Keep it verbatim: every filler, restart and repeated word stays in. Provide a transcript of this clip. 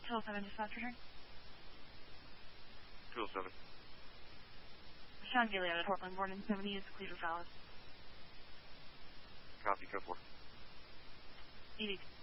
two oh seven, dispatch return. two oh seven. Sean Gailey out of Portland, born in seventy, is cleared for valid. Copy, code four. eighty.